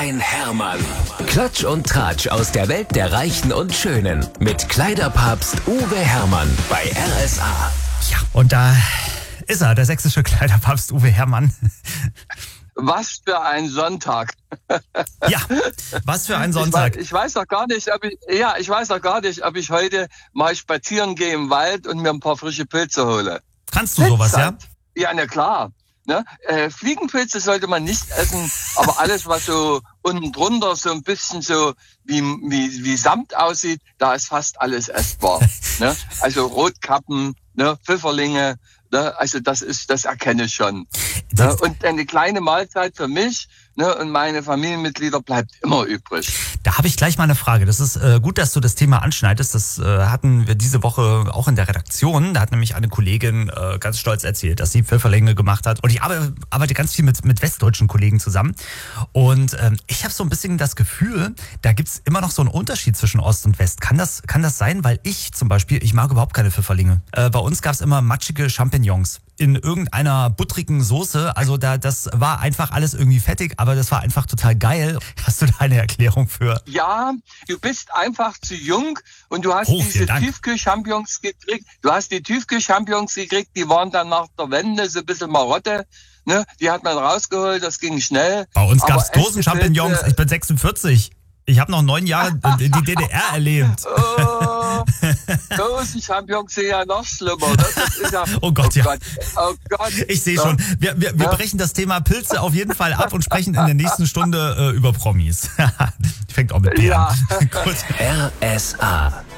ein Hermann. Klatsch und Tratsch aus der Welt der Reichen und Schönen. Mit Kleiderpapst Uwe Hermann bei RSA. Ja, und da ist er, der sächsische Kleiderpapst Uwe Hermann. Was für ein Sonntag. Ja, was für ein Sonntag. Ich weiß doch gar nicht, ob ich heute mal spazieren gehe im Wald und mir ein paar frische Pilze hole. Kannst du sowas, ja? Ja, na klar. Ne? Fliegenpilze sollte man nicht essen, aber alles, was so unten drunter so ein bisschen so wie Samt aussieht, da ist fast alles essbar. Ne? Also Rotkappen, ne? Pfifferlinge, ne? Also das erkenne ich schon. Ne? Und eine kleine Mahlzeit für mich, ne? Und meine Familienmitglieder bleibt immer übrig. Da habe ich gleich mal eine Frage. Das ist gut, dass du das Thema anschneidest. Das hatten wir diese Woche auch in der Redaktion. Da hat nämlich eine Kollegin ganz stolz erzählt, dass sie Pfifferlinge gemacht hat. Und ich arbeite ganz viel mit westdeutschen Kollegen zusammen. Und ich habe so ein bisschen das Gefühl, da gibt's immer noch so einen Unterschied zwischen Ost und West. Kann das sein? Weil ich zum Beispiel, ich mag überhaupt keine Pfifferlinge. Bei uns gab's immer matschige Champignons in irgendeiner buttrigen Soße. Also das war einfach alles irgendwie fettig, aber das war einfach total geil. Hast du da eine Erklärung für? Ja, du bist einfach zu jung und du hast diese Tiefkühl-Champignons gekriegt. Du hast die Tiefkühl-Champignons gekriegt, die waren dann nach der Wende so ein bisschen Marotte. Ne? Die hat man rausgeholt, das ging schnell. Bei uns gab es Dosen-Champignons. Ich bin 46. Ich habe noch 9 Jahre die DDR erlebt. Oh, Dosen-Champignons sind ja noch schlimmer. Das ist ja, oh Gott. Oh Gott. Ich sehe schon. Wir brechen das Thema Pilze auf jeden Fall ab und sprechen in der nächsten Stunde über Promis. Fängt auch mit P an. Gut. RSA.